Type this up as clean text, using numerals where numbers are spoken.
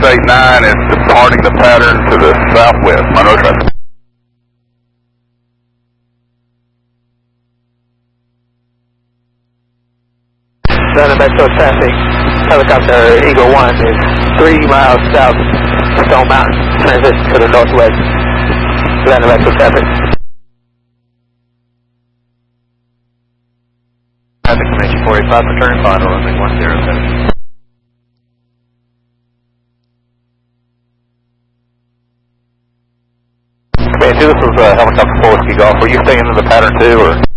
689 is departing the pattern to the southwest. Monroe traffic. Atlanta Metro traffic, helicopter Eagle 1 is 3 miles south Stone Mountain, transition to the northwest. Atlanta Metro traffic. Traffic Comanche 485, return final, runway 107. Comanche, this is helicopter 4 Whiskey Golf. Were you staying in the pattern too, or?